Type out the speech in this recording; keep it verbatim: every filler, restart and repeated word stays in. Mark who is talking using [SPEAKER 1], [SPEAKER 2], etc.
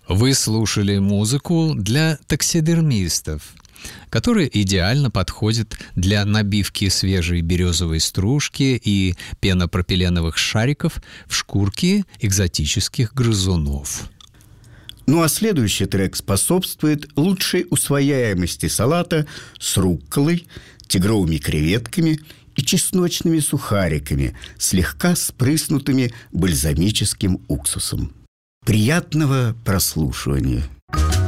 [SPEAKER 1] Вы слушали музыку для таксидермистов, которая идеально подходит для набивки свежей березовой стружки и пенопропиленовых шариков в шкурки экзотических грызунов.
[SPEAKER 2] Ну а следующий трек способствует лучшей усвояемости салата с рукколой, тигровыми креветками и чесночными сухариками, слегка спрыснутыми бальзамическим уксусом. Приятного прослушивания!